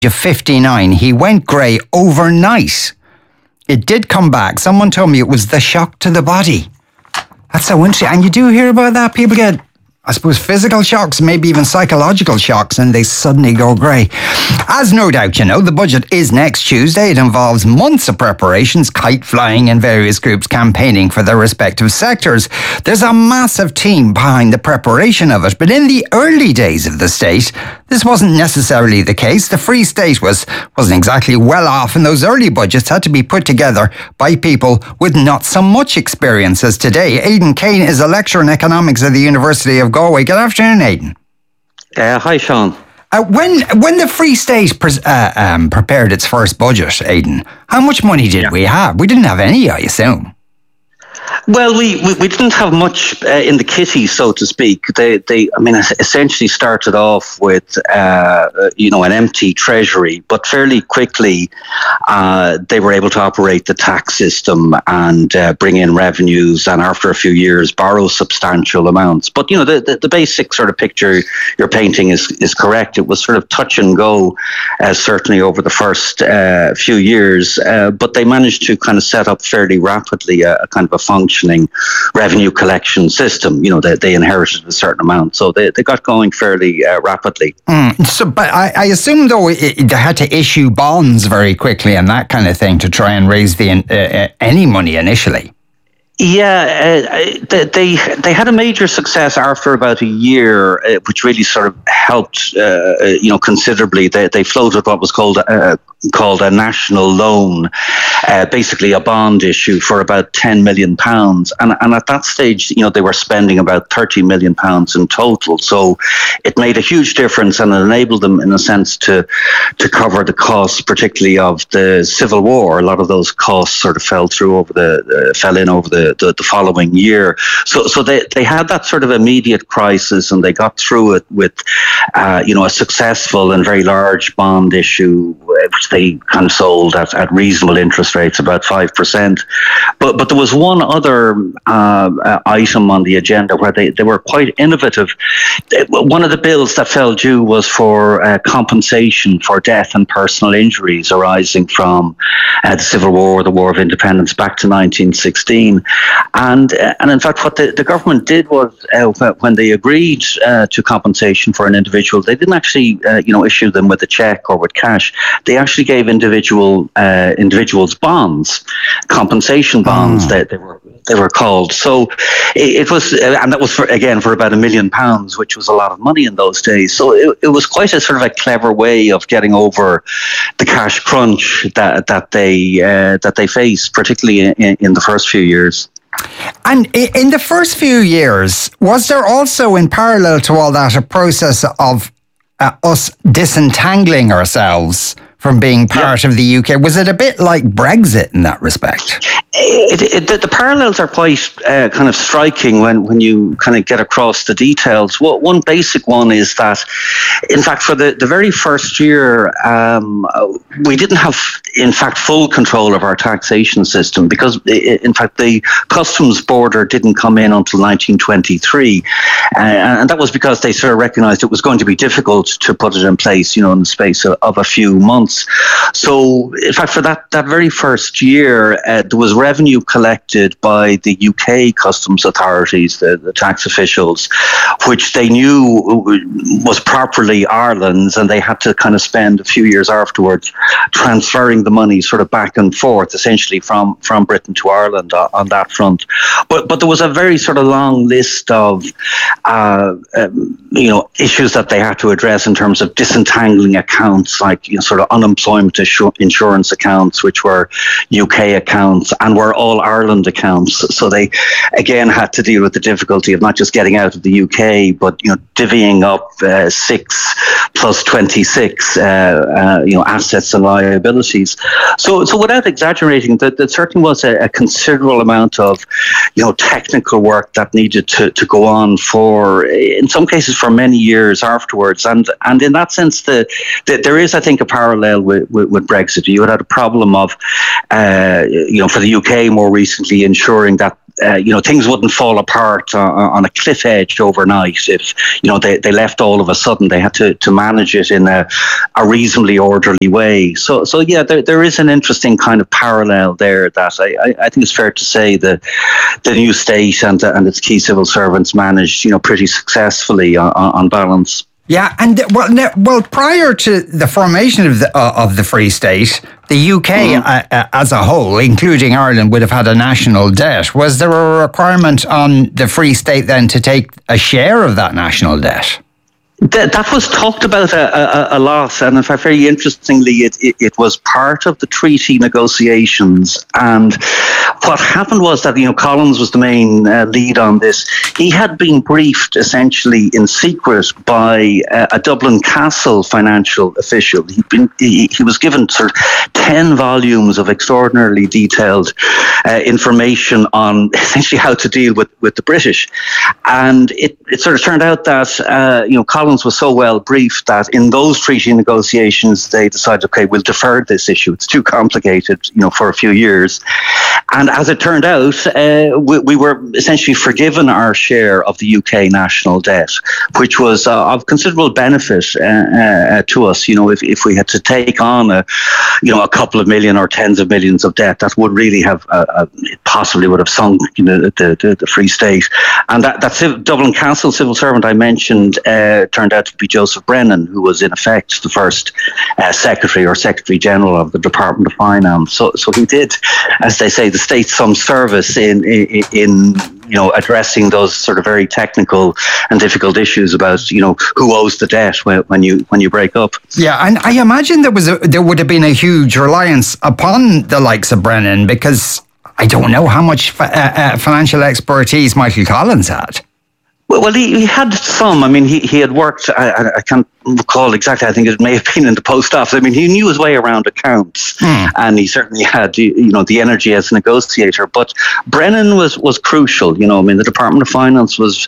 of 59, he went grey overnight. It did come back. Someone told me it was the shock to the body. That's so interesting. And you do hear about that. People get, I suppose, physical shocks, maybe even psychological shocks, and they suddenly go grey. As no doubt you know, the budget is next Tuesday. It involves months of preparations, kite flying, and various groups campaigning for their respective sectors. There's a massive team behind the preparation of it, but in the early days of the state, this wasn't necessarily the case. The Free State wasn't exactly well off, and those early budgets had to be put together by people with not so much experience as today. Aidan Kane is a lecturer in economics at the University of Galway. Good afternoon, Aidan. Hi, Sean. When the Free State prepared its first budget, Aidan, how much money did we have? We didn't have any, I assume. Well, we didn't have much in the kitty, so to speak. They essentially started off with an empty treasury, but fairly quickly they were able to operate the tax system and bring in revenues, and after a few years borrow substantial amounts. But the basic sort of picture you're painting is correct. It was sort of touch and go, certainly over the first few years, but they managed to kind of set up fairly rapidly a kind of a functioning revenue collection system. They inherited a certain amount, so they got going fairly rapidly. But I assume, though, they had to issue bonds very quickly and that kind of thing to try and raise any money initially. Yeah, they had a major success after about a year, which really sort of helped, considerably. They floated what was called a national loan, basically a bond issue for about £10 million. And at that stage, they were spending about £30 million in total. So it made a huge difference, and it enabled them, in a sense, to cover the costs, particularly of the Civil War. A lot of those costs sort of fell in over the following year. So they had that sort of immediate crisis, and they got through it with, a successful and very large bond issue, which they kind of sold at reasonable interest rates, about 5%. But there was one other item on the agenda where they were quite innovative. One of the bills that fell due was for compensation for death and personal injuries arising from the Civil War, the War of Independence back to 1916. And in fact, what the government did was, when they agreed to compensation for an individual, they didn't actually, issue them with a check or with cash. They actually gave individuals bonds, compensation bonds. They were called. So it was, and that was for about £1 million, which was a lot of money in those days. So it was quite a sort of a clever way of getting over the cash crunch that they faced, particularly in the first few years. And in the first few years, was there also, in parallel to all that, a process of us disentangling ourselves from being part of the UK? Was it a bit like Brexit in that respect? The parallels are quite kind of striking when you kind of get across the details. One basic one is that, in fact, for the very first year, we didn't have, in fact, full control of our taxation system, because, in fact, the customs border didn't come in until 1923. And that was because they sort of recognized it was going to be difficult to put it in place, in the space of a few months. So, in fact, for that very first year, there was revenue collected by the UK customs authorities, the tax officials, which they knew was properly Ireland's, and they had to kind of spend a few years afterwards transferring the money sort of back and forth, essentially from Britain to Ireland on that front. But there was a very sort of long list of issues that they had to address in terms of disentangling accounts, like sort of unemployment insurance accounts, which were UK accounts and were all Ireland accounts. So they again had to deal with the difficulty of not just getting out of the UK, but divvying up 6 plus 26 assets and liabilities. So without exaggerating, there certainly was a considerable amount of technical work that needed to go on for, in some cases, for many years afterwards. And in that sense, there is, I think, a parallel with Brexit. You had a problem of, for the UK more recently, ensuring that things wouldn't fall apart on a cliff edge overnight if, they left all of a sudden. They had to manage it in a reasonably orderly way. So yeah, there is an interesting kind of parallel there that I think it's fair to say that the new state and its key civil servants managed, pretty successfully on balance. Yeah, and well, prior to the formation of the Free State, the UK as a whole, including Ireland, would have had a national debt. Was there a requirement on the Free State then to take a share of that national debt? That was talked about a lot, and in fact, very interestingly, it was part of the treaty negotiations. And what happened was that Collins was the main lead on this. He had been briefed essentially in secret by a Dublin Castle financial official. He was given sort of 10 volumes of extraordinarily detailed information on essentially how to deal with the British, and it sort of turned out that Collins was so well briefed that in those treaty negotiations they decided, okay, we'll defer this issue. It's too complicated, for a few years. And as it turned out, we were essentially forgiven our share of the UK national debt, which was of considerable benefit to us. If we had to take on a couple of million or tens of millions of debt, that would really have it possibly would have sunk the Free State. And that Dublin Castle civil servant I mentioned turned out to be Joseph Brennan, who was in effect the first Secretary or Secretary General of the Department of Finance. So he did, as they say, the state some service in addressing those sort of very technical and difficult issues about who owes the debt when you break up. Yeah, and I imagine there would have been a huge reliance upon the likes of Brennan, because I don't know how much financial expertise Michael Collins had. Well, he had some. I mean, he had worked, I can't recall exactly, I think it may have been in the post office. I mean, he knew his way around accounts, and he certainly had, the energy as a negotiator. But Brennan was crucial. The Department of Finance was,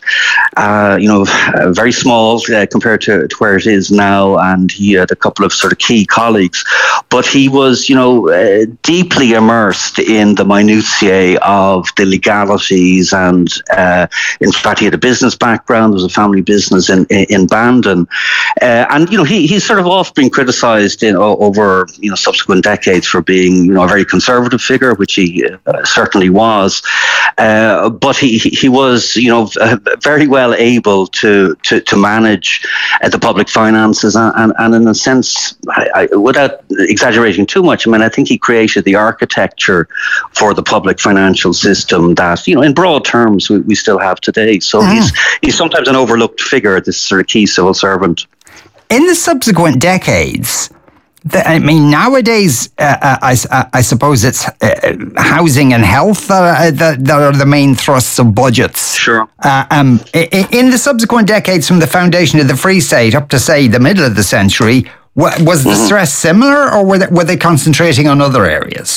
very small compared to where it is now, and he had a couple of sort of key colleagues. But he was, deeply immersed in the minutiae of the legalities, and in fact, he had a business background. There was a family business in Bandon, and he's sort of often been criticised over subsequent decades for being a very conservative figure, which he certainly was. But he was very well able to manage the public finances, and in a sense, without exaggerating too much, I think he created the architecture for the public financial system that in broad terms we still have today. So he's sometimes an overlooked figure, this sort of key civil servant. In the subsequent decades, nowadays, I suppose it's housing and health that are the main thrusts of budgets. Sure. In the subsequent decades, from the foundation of the Free State up to, say, the middle of the century, was the stress similar, or were they concentrating on other areas?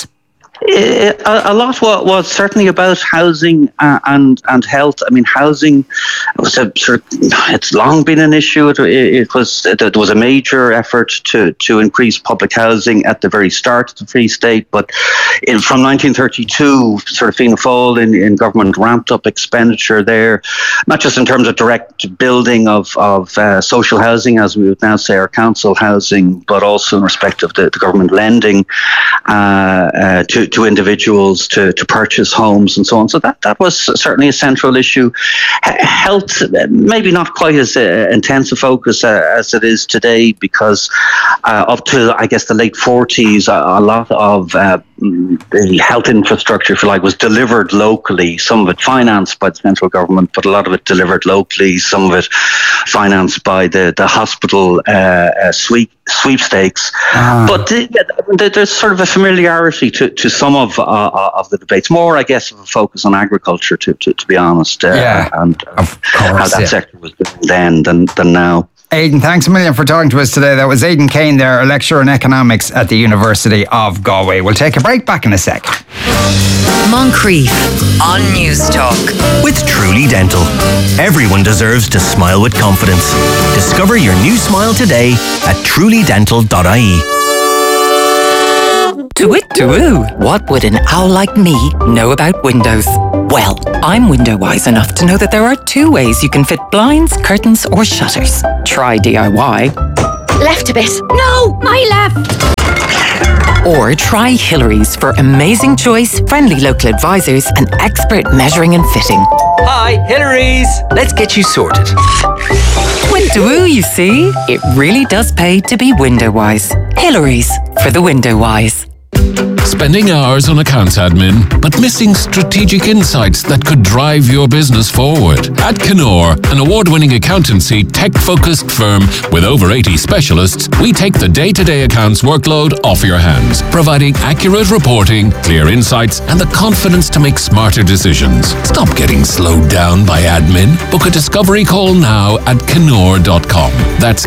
A lot was certainly about housing and health. I mean, housing was it's long been an issue. There was a major effort to increase public housing at the very start of the Free State, but from 1932, sort of Fianna Fáil in government ramped up expenditure there, not just in terms of direct building of social housing, as we would now say, or council housing, but also in respect of the government lending to individuals to purchase homes and so on. So that was certainly a central issue. Health, maybe not quite as intense a focus as it is today, because up to, I guess, the late 40s, a lot of the health infrastructure, if you like, was delivered locally. Some of it financed by the central government, but a lot of it delivered locally. Some of it financed by the hospital sweepstakes. But there's sort of a familiarity to some of the debates. More, I guess, of a focus on agriculture, to be honest, and of course, how that sector was then than now. Aidan, thanks a million for talking to us today. That was Aidan Kane there, a lecturer in economics at the University of Galway. We'll take a break, back in a sec. Moncrief on News Talk. With Truly Dental. Everyone deserves to smile with confidence. Discover your new smile today at trulydental.ie. What would an owl like me know about windows? Well, I'm window wise enough to know that there are 2 ways you can fit blinds, curtains, or shutters. Try DIY. Left a bit. No, my left. Or try Hillary's for amazing choice, friendly local advisors, and expert measuring and fitting. Hi, Hillary's. Let's get you sorted. Window, you see? It really does pay to be window wise. Hillary's for the window wise. Spending hours on accounts admin, but missing strategic insights that could drive your business forward. At Knorr, an award-winning accountancy, tech-focused firm with over 80 specialists, we take the day-to-day accounts workload off your hands, providing accurate reporting, clear insights, and the confidence to make smarter decisions. Stop getting slowed down by admin. Book a discovery call now at Knorr.com. That's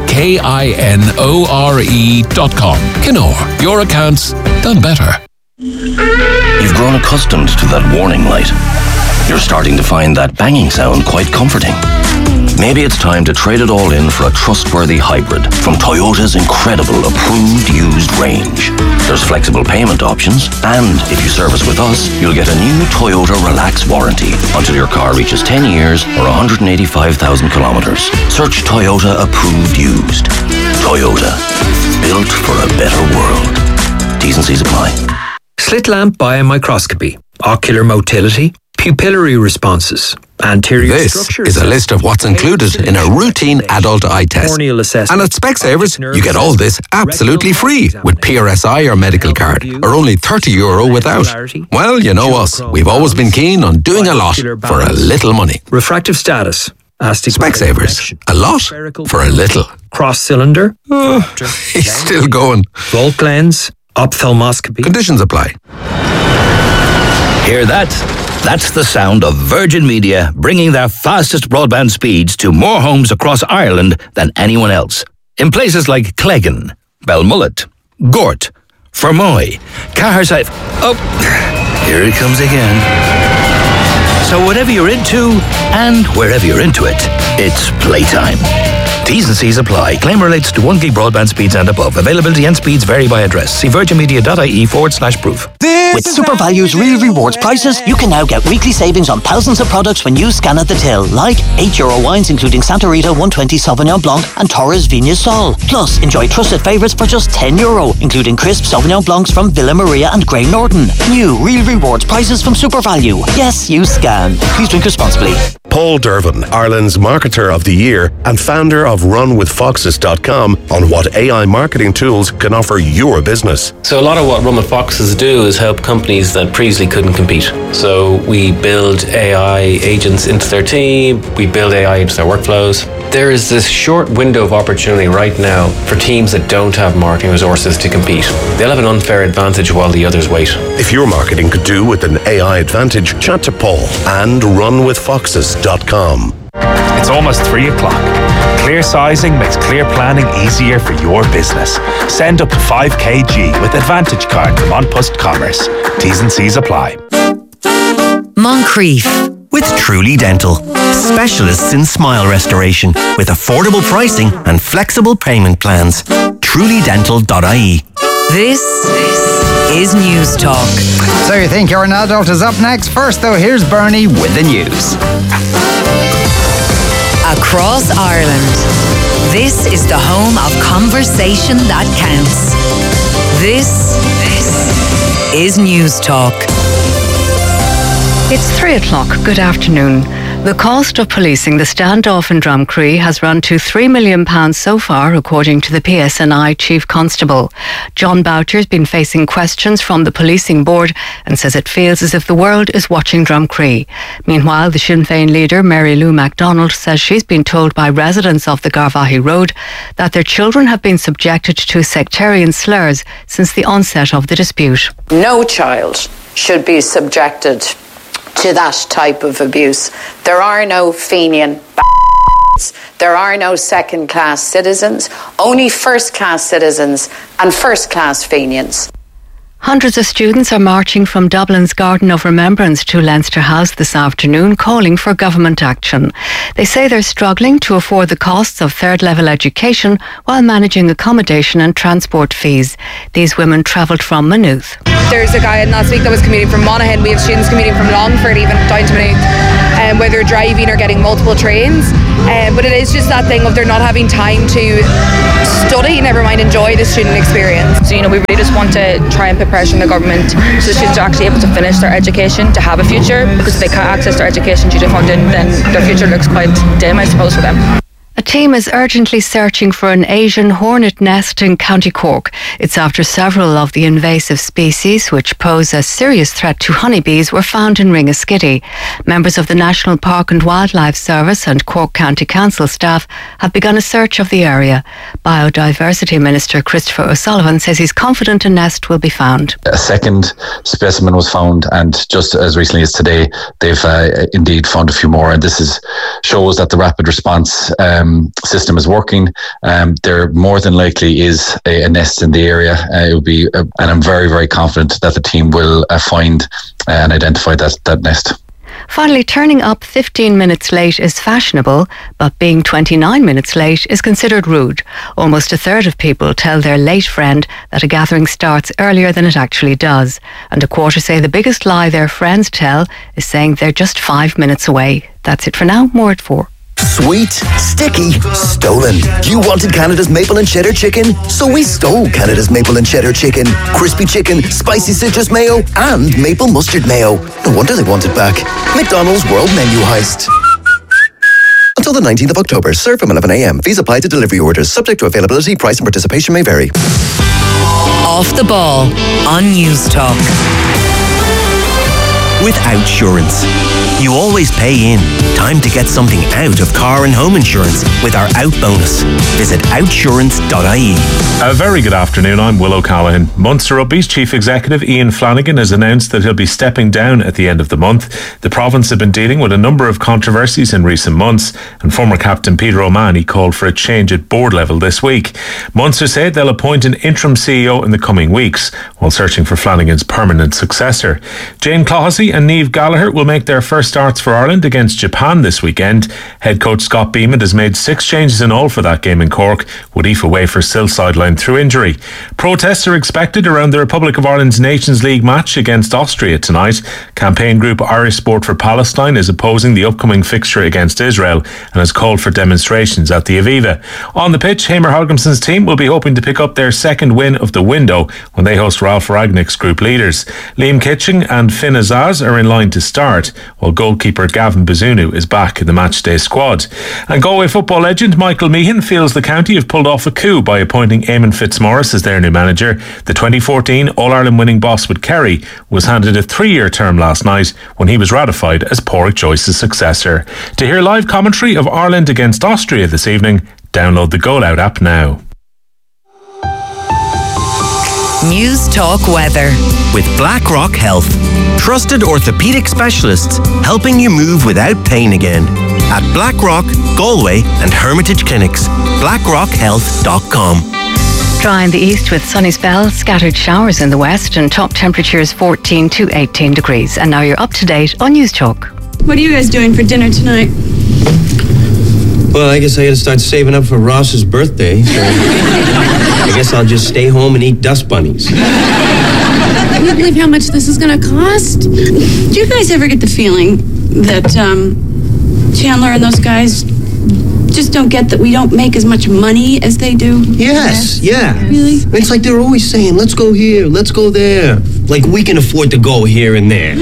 KINORE.com. Knorr, your accounts done better. You've grown accustomed to that warning light. You're starting to find that banging sound quite comforting. Maybe it's time to trade it all in for a trustworthy hybrid from Toyota's incredible approved used range. There's flexible payment options, and if you service with us, you'll get a new Toyota Relax warranty until your car reaches 10 years or 185,000 kilometers. Search Toyota approved used. Toyota, built for a better world. T's and C's apply. Slit lamp biomicroscopy, ocular motility, pupillary responses, anterior structure. This is a list of what's included in a routine adult eye test. Corneal assessment. And at Specsavers, you get all this absolutely free with PRSI or medical card, or only €30 without. Well, you know us. We've always been keen on doing a lot for a little money. Refractive status. Specsavers. A lot for a little. Cross cylinder. He's still going. Volt lens. Ophthalmoscopy. Conditions apply. Hear that? That's the sound of Virgin Media bringing their fastest broadband speeds to more homes across Ireland than anyone else. In places like Cleggan, Belmullet, Gort, Fermoy, Caherside. Oh, here it comes again. So whatever you're into, and wherever you're into it, it's playtime. T's and C's apply. Claim relates to 1 gig broadband speeds and above. Availability and speeds vary by address. See virginmedia.ie/proof. With SuperValue's Real Rewards prices, you can now get weekly savings on thousands of products when you scan at the till, like €8 wines including Santa Rita 120 Sauvignon Blanc and Torres Vigna Sol. Plus, enjoy trusted favourites for just €10, including crisp Sauvignon Blancs from Villa Maria and Grey Norton. New Real Rewards prices from SuperValue. Yes, you scan. Please drink responsibly. Paul Dervin, Ireland's Marketer of the Year and founder of RunWithFoxes.com, on what AI marketing tools can offer your business. So a lot of what Run with Foxes do is help companies that previously couldn't compete. So we build AI agents into their team, we build AI into their workflows. There is this short window of opportunity right now for teams that don't have marketing resources to compete. They'll have an unfair advantage while the others wait. If your marketing could do with an AI advantage, chat to Paul and RunWithFoxes.com. It's almost 3 o'clock. Clear sizing makes clear planning easier for your business. Send up to 5 kg with Advantage Card from An Post Commerce. T's and C's apply. Moncrief. With Truly Dental, specialists in smile restoration with affordable pricing and flexible payment plans. TrulyDental.ie. This is News Talk. So you think you're an adult is up next? First though, here's Bernie with the news. Across Ireland, this is the home of conversation that counts. This is News Talk. It's 3 o'clock. Good afternoon. The cost of policing the standoff in Drumcree has run to £3 million so far, according to the PSNI Chief Constable. John Boucher's been facing questions from the policing board and says it feels as if the world is watching Drumcree. Meanwhile, the Sinn Féin leader, Mary Lou MacDonald, says she's been told by residents of the Garvaghey Road that their children have been subjected to sectarian slurs since the onset of the dispute. No child should be subjected to that type of abuse. There are no Fenian b****s. There are no second-class citizens, only first-class citizens and first-class Fenians. Hundreds of students are marching from Dublin's Garden of Remembrance to Leinster House this afternoon, calling for government action. They say they're struggling to afford the costs of third-level education while managing accommodation and transport fees. These women travelled from Maynooth. There's a guy in last week that was commuting from Monaghan. We have students commuting from Longford, even down to Maynooth, where they're driving or getting multiple trains. But it is just that thing of they're not having time to study, never mind enjoy the student experience. So, we really just want to try and put pressure on the government so the students are actually able to finish their education, to have a future, because if they can't access their education due to funding, then their future looks quite dim, I suppose, for them. A team is urgently searching for an Asian hornet nest in County Cork. It's after several of the invasive species, which pose a serious threat to honeybees, were found in Ringaskiddy. Members of the National Park and Wildlife Service and Cork County Council staff have begun a search of the area. Biodiversity Minister Christopher O'Sullivan says he's confident a nest will be found. A second specimen was found, and just as recently as today, they've indeed found a few more. And this shows that the rapid response system is working. There more than likely is a nest in the area. It will be, and I'm very, very confident that the team will find and identify that nest. Finally, turning up 15 minutes late is fashionable, but being 29 minutes late is considered rude. Almost a third of people tell their late friend that a gathering starts earlier than it actually does. And a quarter say the biggest lie their friends tell is saying they're just 5 minutes away. That's it for now. More at 4. Sweet, sticky, stolen. You wanted Canada's maple and cheddar chicken, so we stole Canada's maple and cheddar chicken. Crispy chicken, spicy citrus mayo, and maple mustard mayo. No wonder they want it back. McDonald's World Menu Heist. Until the 19th of October. Serve from 11 a.m. Fees apply to delivery orders. Subject to availability, price and participation may vary. Off the Ball on News Talk. With Outsurance. You always pay in. Time to get something out of car and home insurance with our Out bonus. Visit outsurance.ie. A very good afternoon, I'm Will O'Callaghan. Munster Rugby's Chief Executive Ian Flanagan has announced that he'll be stepping down at the end of the month. The province have been dealing with a number of controversies in recent months, and former captain Peter O'Mahony called for a change at board level this week. Munster said they'll appoint an interim CEO in the coming weeks, while searching for Flanagan's permanent successor. Jane Clohessy and Niamh Gallagher will make their first starts for Ireland against Japan this weekend. Head coach Scott Beeman has made 6 changes in all for that game in Cork, with Aoife Wafer still sidelined through injury. Protests are expected around the Republic of Ireland's Nations League match against Austria tonight. Campaign group Irish Sport for Palestine is opposing the upcoming fixture against Israel and has called for demonstrations at the Aviva. On the pitch, Hamer Hodgkinson's team will be hoping to pick up their second win of the window when they host Ralph Ragnick's group leaders. Liam Kitching and Finn Azaz are in line to start, while goalkeeper Gavin Bazunu is back in the matchday squad. And Galway football legend Michael Meehan feels the county have pulled off a coup by appointing Eamon Fitzmaurice as their new manager. The 2014 All-Ireland winning boss with Kerry was handed a 3-year term last night when he was ratified as Pádraig Joyce's successor. To hear live commentary of Ireland against Austria this evening, download the Goal Out app now. News Talk weather. With BlackRock Health. Trusted orthopedic specialists helping you move without pain again. At BlackRock, Galway and Hermitage Clinics. BlackRockHealth.com. Dry in the east with sunny spells, scattered showers in the west, and top temperatures 14 to 18 degrees. And now you're up to date on News Talk. What are you guys doing for dinner tonight? Well, I guess I gotta start saving up for Ross's birthday, so I guess I'll just stay home and eat dust bunnies. Can you believe how much this is gonna cost? Do you guys ever get the feeling that Chandler and those guys just don't get that we don't make as much money as they do? Yes, yeah. Really? It's like they're always saying, let's go here, let's go there. Like we can afford to go here and there.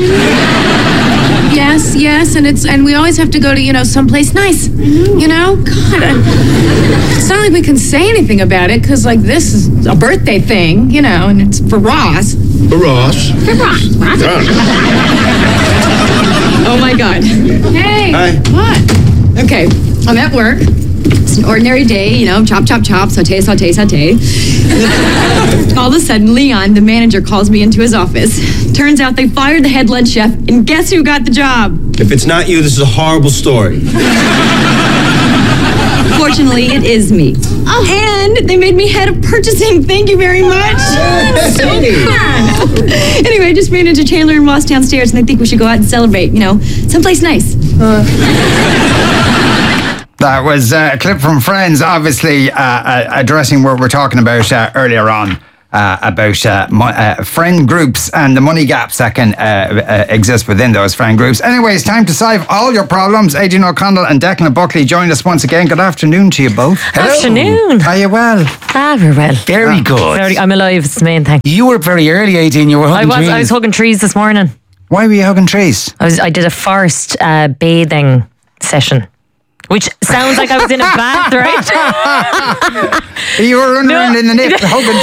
Yes, and we always have to go to, someplace nice. God, it's not like we can say anything about it, because, this is a birthday thing, and it's for Ross. For Ross? For Ross. Oh, my God. Hey. Hi. What? Okay, I'm at work. It's an ordinary day, chop, chop, chop, saute, saute, saute. All of a sudden, Leon, the manager, calls me into his office. Turns out they fired the head lunch chef, and guess who got the job? If it's not you, this is a horrible story. Fortunately, it is me. And they made me head of purchasing. Thank you very much. So cool. Anyway, I just ran into Chandler and Ross downstairs, and I think we should go out and celebrate. Someplace nice. That was a clip from Friends, obviously addressing what we're talking about earlier on. About friend groups and the money gaps that can exist within those friend groups. Anyway, it's time to solve all your problems. Aidan O'Connell and Declan Buckley joined us once again. Good afternoon to you both. Hello. Afternoon. Are you well? We're well. Very good. I'm alive, it's the main thing. You were up very early, Aidan. You were hugging trees. I was hugging trees this morning. Why were you hugging trees? I did a forest bathing session. Which sounds like I was in a bath, right? You were running around in the nip hugging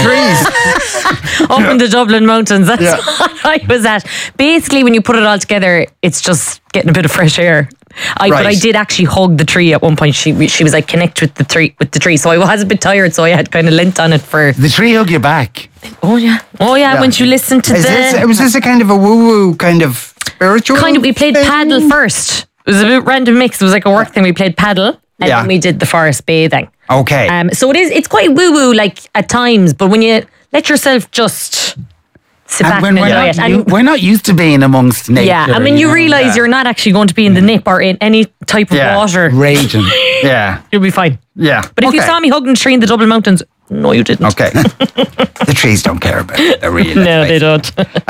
trees. Up in the Dublin mountains, that's what I was at. Basically, when you put it all together, it's just getting a bit of fresh air. But I did actually hug the tree at one point. She was like, connect with the tree. So I was a bit tired, so I had kind of leant on it for... The tree hugged you back? Oh yeah. Once you listen to was this a kind of a woo-woo kind of spiritual we played paddle first. It was a bit random mix. It was like a work thing. We played paddle and then we did the forest bathing. Okay. So it's quite woo-woo like at times, but when you let yourself just sit back and enjoy it. We're not used to being amongst nature. Yeah, I mean, you realise you're not actually going to be in the nip or in any type of water. Raging. Yeah. You'll be fine. Yeah. But if you saw me hugging a tree in the Dublin Mountains, no, you didn't. Okay. The trees don't care about it. No, they don't.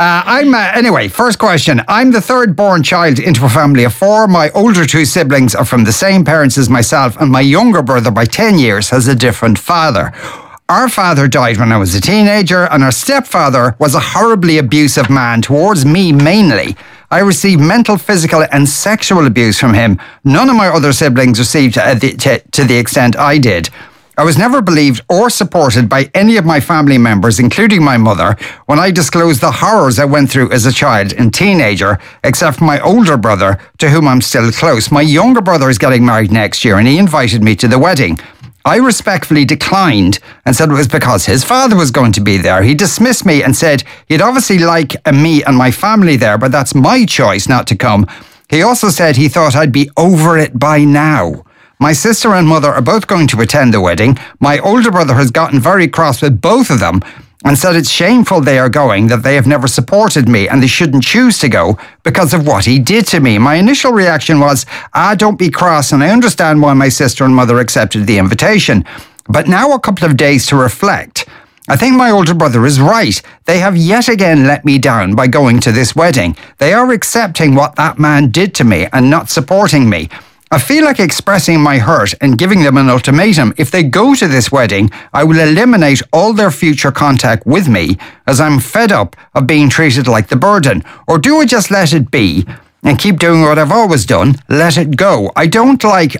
Anyway, first question. I'm the third born child into a family of four. My older two siblings are from the same parents as myself, and my younger brother by 10 years has a different father. Our father died when I was a teenager, and our stepfather was a horribly abusive man towards me mainly. I received mental, physical and sexual abuse from him. None of my other siblings received to the extent I did. I was never believed or supported by any of my family members, including my mother, when I disclosed the horrors I went through as a child and teenager, except for my older brother, to whom I'm still close. My younger brother is getting married next year, and he invited me to the wedding. I respectfully declined and said it was because his father was going to be there. He dismissed me and said he'd obviously like me and my family there, but that's my choice not to come. He also said he thought I'd be over it by now. My sister and mother are both going to attend the wedding. My older brother has gotten very cross with both of them and said it's shameful they are going, that they have never supported me and they shouldn't choose to go because of what he did to me. My initial reaction was, don't be cross, and I understand why my sister and mother accepted the invitation. But now a couple of days to reflect. I think my older brother is right. They have yet again let me down by going to this wedding. They are accepting what that man did to me and not supporting me. I feel like expressing my hurt and giving them an ultimatum. If they go to this wedding, I will eliminate all their future contact with me, as I'm fed up of being treated like the burden. Or do I just let it be and keep doing what I've always done? Let it go. I don't want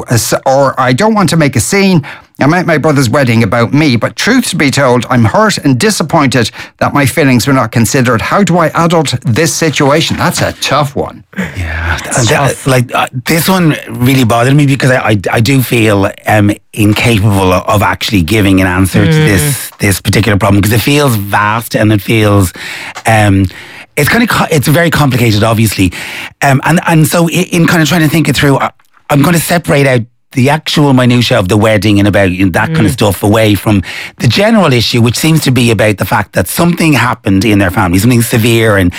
to make a scene. I'm at my brother's wedding about me, but truth to be told, I'm hurt and disappointed that my feelings were not considered. How do I adult this situation? That's a tough one. Yeah, this one really bothered me because I do feel incapable of actually giving an answer to this particular problem, because it feels vast and it feels it's very complicated, obviously, and so in kind of trying to think it through, I'm going to separate out the actual minutiae of the wedding and about that kind of stuff away from the general issue, which seems to be about the fact that something happened in their family, something severe and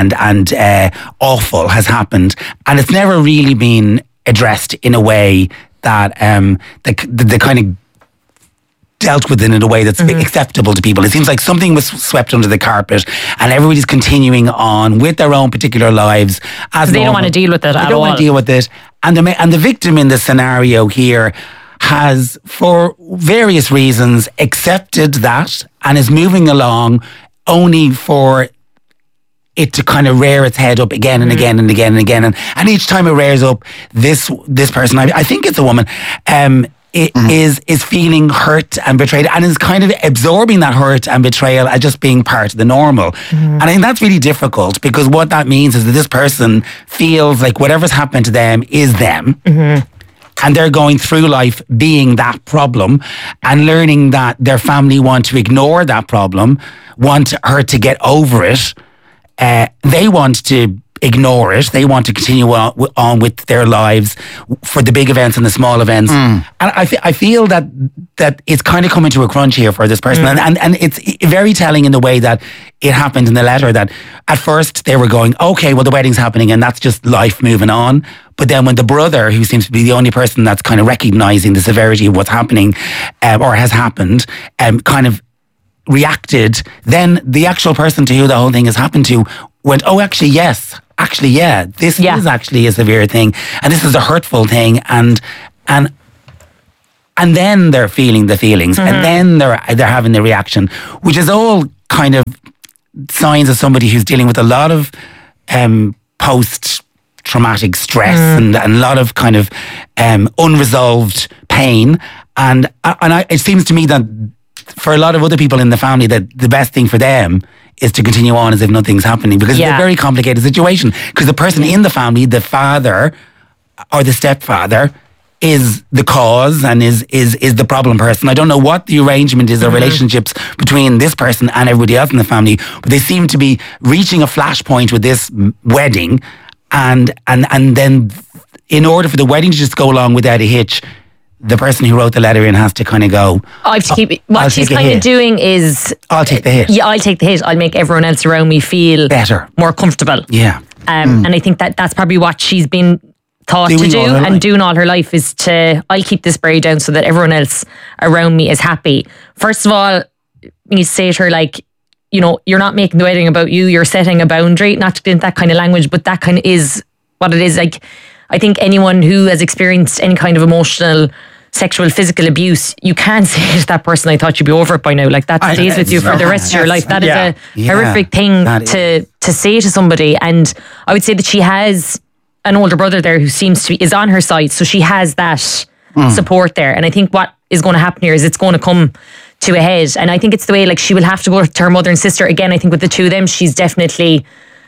awful has happened, and it's never really been addressed in a way that the kind of dealt with it in a way that's acceptable to people. It seems like something was swept under the carpet and everybody's continuing on with their own particular lives as they don't want to deal with it at all. They don't want to deal with it. And the victim in the scenario here has, for various reasons, accepted that and is moving along only for it to kind of rear its head up again and again and again and again. And each time it rears up, this person, I think it's a woman, is feeling hurt and betrayed and is kind of absorbing that hurt and betrayal as just being part of the normal. And I think that's really difficult, because what that means is that this person feels like whatever's happened to them is them. And they're going through life being that problem and learning that their family want to ignore that problem, want her to get over it. They want to ignore it. They want to continue on with their lives for the big events and the small events. And I feel that it's kind of coming to a crunch here for this person. And it's very telling in the way that it happened in the letter, that at first they were going, okay, well, the wedding's happening and that's just life moving on. But then when the brother, who seems to be the only person that's kind of recognising the severity of what's happening or has happened, kind of reacted, then the actual person to who the whole thing has happened to went, oh, actually, yes. Actually, yeah, this is actually a severe thing, and this is a hurtful thing, and then they're feeling the feelings, and then they're having the reaction, which is all kind of signs of somebody who's dealing with a lot of post-traumatic stress and a lot of kind of unresolved pain, and it seems to me that for a lot of other people in the family, that the best thing for them is to continue on as if nothing's happening, because it's a very complicated situation, because the person in the family, the father or the stepfather, is the cause and is the problem person. I don't know what the arrangement is or relationships between this person and everybody else in the family, but they seem to be reaching a flashpoint with this wedding, and then in order for the wedding to just go along without a hitch, the person who wrote the letter in has to kind of go, I have to keep it. What she's kind of doing is, I'll take the hit. Yeah, I'll take the hit. I'll make everyone else around me feel better, more comfortable. Yeah. And I think that's probably what she's been taught to do and doing all her life, is to, I'll keep this buried down so that everyone else around me is happy. First of all, you say to her, like, you know, you're not making the wedding about you, you're setting a boundary, not in that kind of language, but that kind of is what it is. Like, I think anyone who has experienced any kind of emotional, sexual, physical abuse, you can't say to that person, I thought you'd be over it by now. Like, that stays with you for the rest of your life. That is a horrific thing to say to somebody. And I would say that she has an older brother there who seems to be, is on her side. So she has that support there. And I think what is going to happen here is it's going to come to a head. And I think it's the way, like, she will have to go to her mother and sister. Again, I think with the two of them, she's definitely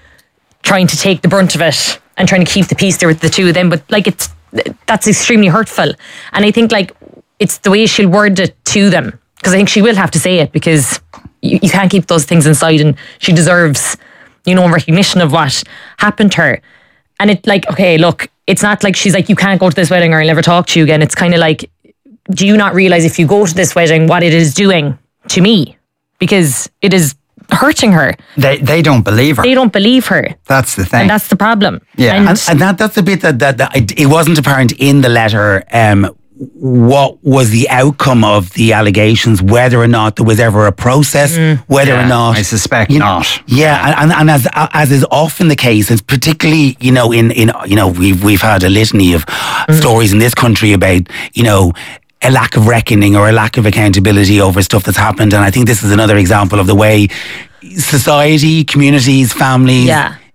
trying to take the brunt of it and trying to keep the peace there with the two of them. But like, that's extremely hurtful. And I think, like, it's the way she'll word it to them, because I think she will have to say it, because you can't keep those things inside, and she deserves, you know, recognition of what happened to her. And it, like, okay, look, it's not like she's like, you can't go to this wedding or I'll never talk to you again. It's kind of like, do you not realise if you go to this wedding what it is doing to me? Because it is hurting her. They don't believe her. They don't believe her. That's the thing. And that's the problem. Yeah. And that's the bit that it wasn't apparent in the letter what was the outcome of the allegations, whether or not there was ever a process, whether or not, I suspect not. Yeah, and as is often the case, it's particularly, you know, in you know, we've had a litany of stories in this country about, you know, a lack of reckoning or a lack of accountability over stuff that's happened. And I think this is another example of the way society, communities, families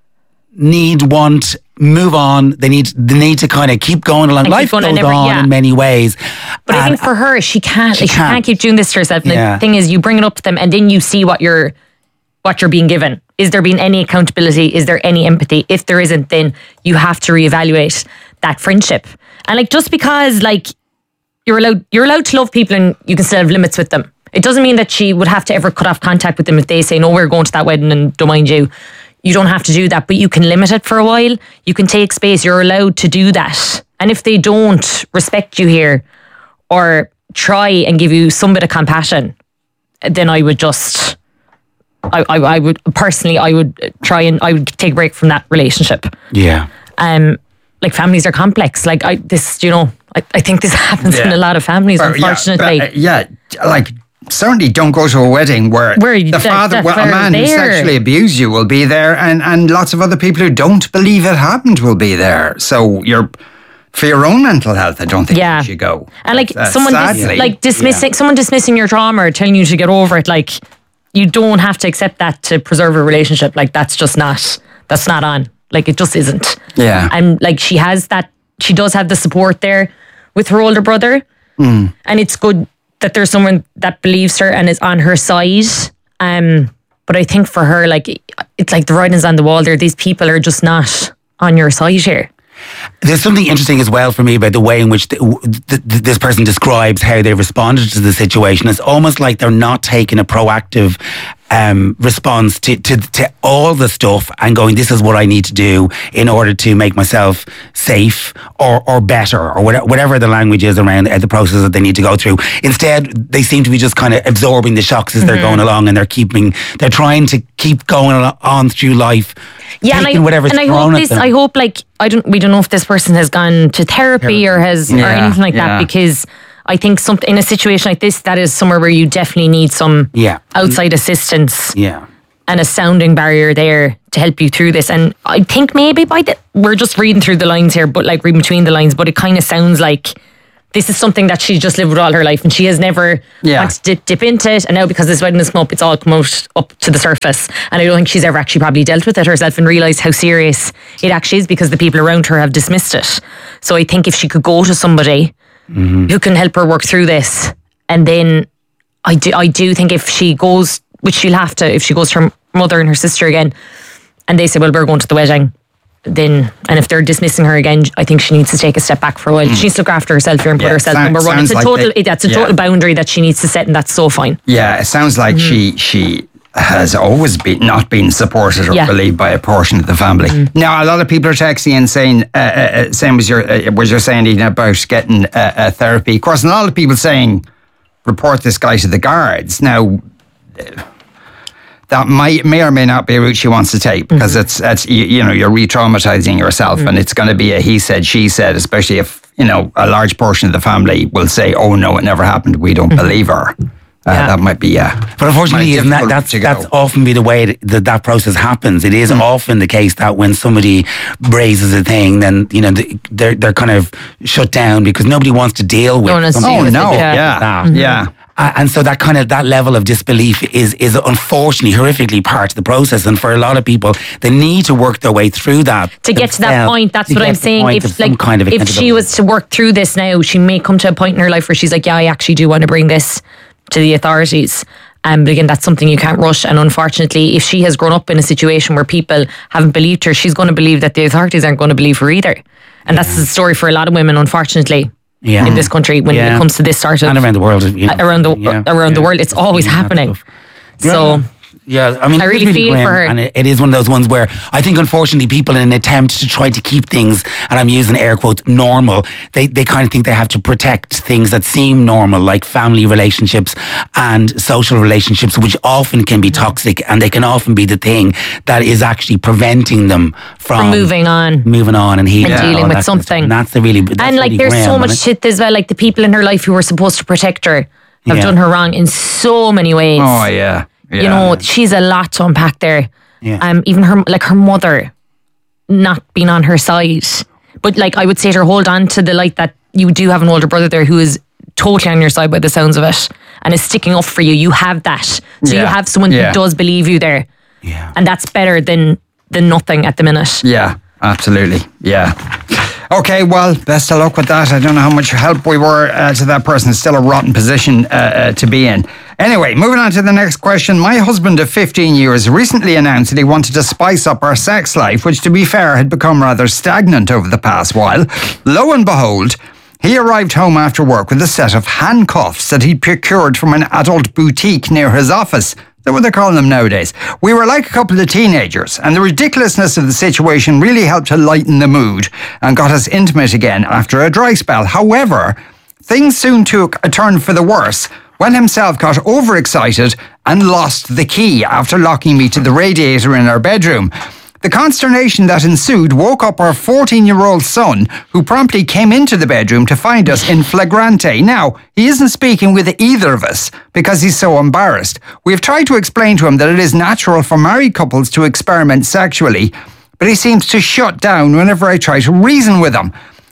move on. They need to kind of keep going along. Life goes on in many ways. But I think for her, she can't keep doing this to herself. And the thing is, you bring it up to them and then you see what you're being given. Is there being any accountability? Is there any empathy? If there isn't, then you have to reevaluate that friendship. And like, just because, like, you're allowed to love people and you can still have limits with them. It doesn't mean that she would have to ever cut off contact with them if they say, no, we're going to that wedding and don't mind you. You don't have to do that, but you can limit it for a while. You can take space. You're allowed to do that. And if they don't respect you here or try and give you some bit of compassion, then I would just, I would personally, I would try and I would take a break from that relationship. Yeah. Like, families are complex. Like, I think this happens in a lot of families, unfortunately. Like, certainly don't go to a wedding where the father, a man who sexually abused you will be there, and lots of other people who don't believe it happened will be there. So for your own mental health, I don't think you should go. And like, someone dismissing your trauma or telling you to get over it, like, you don't have to accept that to preserve a relationship. Like, that's not on. Like, it just isn't. Yeah. And like, she does have the support there with her older brother. And it's good that there's someone that believes her and is on her side. But I think for her, like, it's like the writing's on the wall there. These people are just not on your side here. There's something interesting as well for me about the way in which this person describes how they responded to the situation. It's almost like they're not taking a proactive response to all the stuff and going, this is what I need to do in order to make myself safe or better or whatever the language is around the process that they need to go through. Instead, they seem to be just kind of absorbing the shocks as they're going along, and they're trying to keep going on through life. Yeah, taking whatever's thrown at them. I hope, like, we don't know if this person has gone to therapy or anything like that, because I think in a situation like this, that is somewhere where you definitely need some outside assistance and a sounding barrier there to help you through this. And I think maybe we're just reading through the lines here, but like reading between the lines, but it kind of sounds like this is something that she's just lived with all her life, and she has never wanted to dip into it. And now because this wedding has come up, it's all come up to the surface. And I don't think she's ever actually probably dealt with it herself and realised how serious it actually is, because the people around her have dismissed it. So I think if she could go to somebody who can help her work through this, and then I do think if she goes, which she'll have to, if she goes to her mother and her sister again, and they say, well, we're going to the wedding, then, and if they're dismissing her again, I think she needs to take a step back for a while. She needs to look after herself here and put herself number one. It's a total boundary that she needs to set, and that's so fine. Yeah, it sounds like she has always not been supported or believed by a portion of the family. Now, a lot of people are texting and saying, same as you're saying, Eden, about getting therapy. Of course, and a lot of people saying, report this guy to the guards. Now, that may or may not be a route she wants to take, because it's you're re-traumatizing yourself, and it's going to be a he said, she said, especially if a large portion of the family will say, oh no, it never happened, we don't believe her. That might be but unfortunately, that's often be the way that process happens. It is often the case that when somebody raises a thing, then they're kind of shut down because nobody wants to deal with. And so that level of disbelief is unfortunately horrifically part of the process. And for a lot of people, they need to work their way through that to get to that point. That's what I'm saying. If she was to work through this now, she may come to a point in her life where she's like, yeah, I actually do want to bring this to the authorities. But again, that's something you can't rush. And unfortunately, if she has grown up in a situation where people haven't believed her, she's going to believe that the authorities aren't going to believe her either. And that's the story for a lot of women, unfortunately. In this country, when it comes to this sort of, and around the world, around the world, it's always happening. So I mean, I really feel grim, for her. And it is one of those ones where I think, unfortunately, people in an attempt to try to keep things, and I'm using air quotes, normal, they kind of think they have to protect things that seem normal, like family relationships and social relationships, which often can be toxic, and they can often be the thing that is actually preventing them from moving on and healing and dealing with something. And that's really there's grim, so much shit as well. Like the people in her life who were supposed to protect her have done her wrong in so many ways. Oh yeah. She's a lot to unpack there. Even her mother not being on her side. But I would say to her, hold on to the light that you do have an older brother there who is totally on your side by the sounds of it and is sticking up for you. You have that. So you have someone who does believe you there. Yeah. And that's better than nothing at the minute. Yeah, absolutely. Yeah. Okay, well, best of luck with that. I don't know how much help we were to that person. It's still a rotten position to be in. Anyway, moving on to the next question. My husband of 15 years recently announced that he wanted to spice up our sex life, which, to be fair, had become rather stagnant over the past while. Lo and behold, he arrived home after work with a set of handcuffs that he'd procured from an adult boutique near his office. That's what they're calling them nowadays. We were like a couple of teenagers, and the ridiculousness of the situation really helped to lighten the mood and got us intimate again after a dry spell. However, things soon took a turn for the worse when himself got overexcited and lost the key after locking me to the radiator in our bedroom. The consternation that ensued woke up our 14-year-old son, who promptly came into the bedroom to find us in flagrante. Now, he isn't speaking with either of us because he's so embarrassed. We've tried to explain to him that it is natural for married couples to experiment sexually, but he seems to shut down whenever I try to reason with him.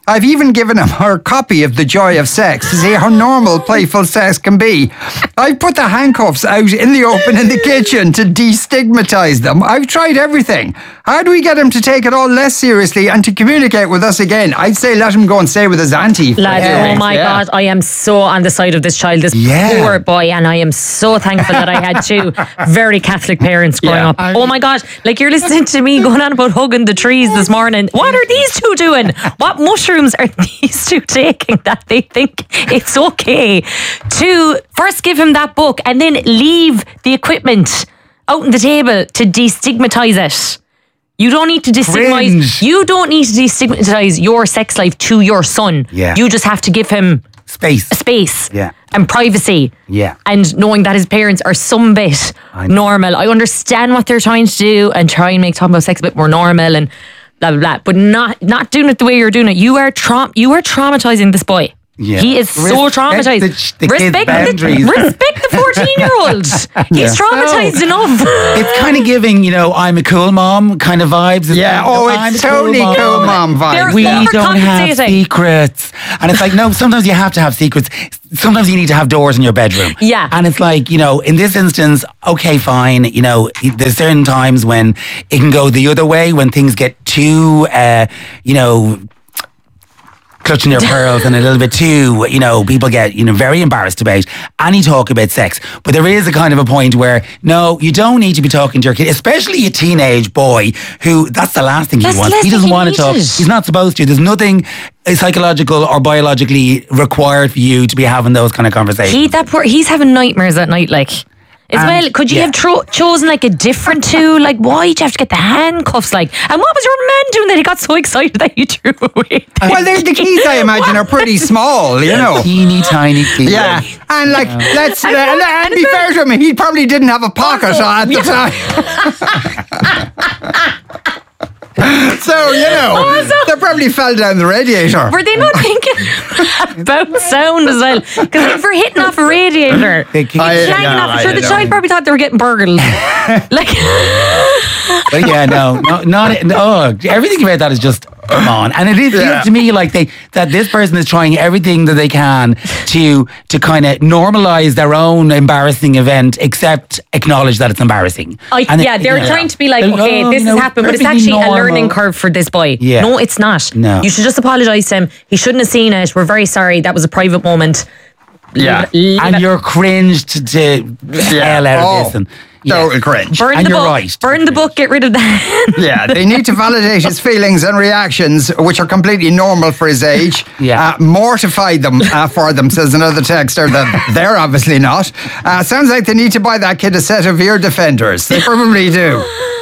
I've even given him her copy of The Joy of Sex to see how normal playful sex can be. I've put the handcuffs out in the open in the kitchen to destigmatize them. I've tried everything. How do we get him to take it all less seriously and to communicate with us again? I'd say let him go and stay with his auntie. Lads, oh my God, I am so on the side of this child, this poor boy, and I am so thankful that I had two very Catholic parents growing up. Oh my God, like you're listening to me going on about hugging the trees this morning. What are these two doing? What mushrooms are these two taking that they think it's okay to first give him that book and then leave the equipment out on the table to destigmatize it? You don't need to destigmatize. You don't need to destigmatize your sex life to your son. Yeah. You just have to give him space. Yeah. And privacy. Yeah. And knowing that his parents are some bit normal. I understand what they're trying to do and try and make talking about sex a bit more normal and blah blah blah. But not doing it the way you're doing it. You are traumatizing this boy. Yeah. He is so traumatized. Respect the 14-year-old. He's traumatized enough. It's kind of giving, I'm a cool mom kind of vibes. It's totally cool mom vibes. We don't have secrets. And it's like, no, sometimes you have to have secrets. Sometimes you need to have doors in your bedroom. Yeah. And it's like, in this instance, okay, fine. There's certain times when it can go the other way, when things get too, clutching their pearls and a little bit too, people get, very embarrassed about any talk about sex. But there is a kind of a point where, no, you don't need to be talking to your kid, especially a teenage boy who, that's the last thing he wants. He doesn't want to talk. He's not supposed to. There's nothing psychological or biologically required for you to be having those kind of conversations. He's having nightmares at night, could you have chosen a different two? Why did you have to get the handcuffs? And what was your man doing that he got so excited that you threw away? Well, the keys, I imagine, are pretty small, Teeny tiny keys. Yeah, and let's and be fair to him, he probably didn't have a pocket at the time. So, they probably fell down the radiator. Were they not thinking about sound as well? Because if we're hitting off a radiator, clanging off, the child probably thought they were getting burgled. But yeah, not everything about that is just come on. And it feels to me like that this person is trying everything that they can to kind of normalize their own embarrassing event, except acknowledge that it's embarrassing. They're trying to be okay, this has happened, but it's actually a learning curve for this boy. Yeah. No, it's not. No. You should just apologise to him. He shouldn't have seen it. We're very sorry. That was a private moment. Yeah. And you're cringed to hell out of this. And total cringe. Burn and the you're book. right. Burn the book, get rid of that. Yeah, they need to validate his feelings and reactions, which are completely normal for his age. Yeah. Mortify them for them, says another texter that they're obviously not. Sounds like they need to buy that kid a set of ear defenders. They probably do.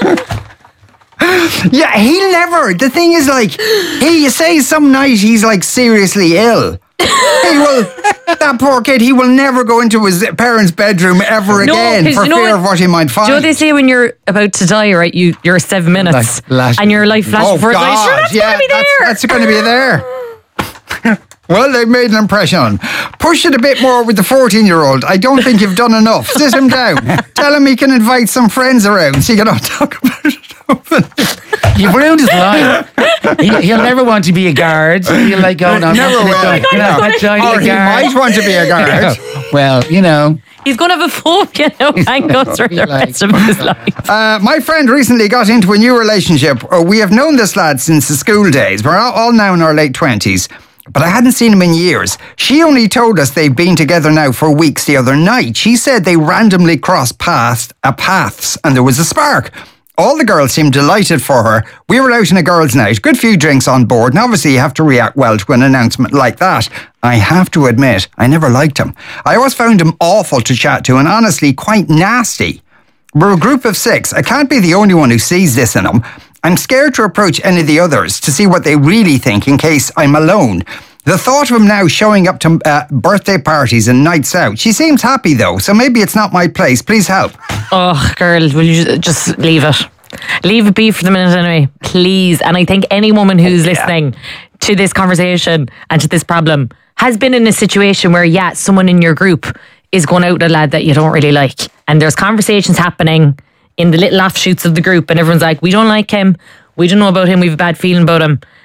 Yeah, he'll never. The thing is, you say some night he's seriously ill. That poor kid, he will never go into his parents' bedroom ever again for fear of what he might find. Do you know what they say when you're about to die, right? You're 7 minutes and your life flashes before it's going to be there. That's going to be there. Well, they've made an impression. Push it a bit more with the 14-year-old. I don't think you've done enough. Sit him down. Tell him he can invite some friends around so you can all talk about it. You've ruined his life. He'll never want to be a guard. He'll go, no, never will. He might want to be a guard. Well, He's going to have a phobia now and goes for the rest of his life. My friend recently got into a new relationship. We have known this lad since the school days. We're all now in our late 20s. But I hadn't seen him in years. She only told us they've been together now for weeks the other night. She said they randomly crossed paths and there was a spark. All the girls seemed delighted for her. We were out on a girls' night, good few drinks on board, and obviously you have to react well to an announcement like that. I have to admit, I never liked him. I always found him awful to chat to and honestly quite nasty. We're a group of 6. I can't be the only one who sees this in him. I'm scared to approach any of the others to see what they really think in case I'm alone. The thought of him now showing up to birthday parties and nights out. She seems happy though, so maybe it's not my place. Please help. Oh, girl, will you just leave it? Leave it be for the minute anyway, please. And I think any woman who's listening to this conversation and to this problem has been in a situation where, someone in your group is going out with a lad that you don't really like. And there's conversations happening in the little offshoots of the group and everyone's like, we don't like him. We don't know about him. We have a bad feeling about him.